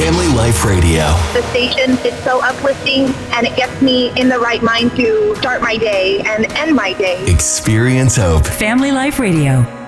Family Life Radio. The station is so uplifting, and it gets me in the right mind to start my day and end my day. Experience hope. Family Life Radio.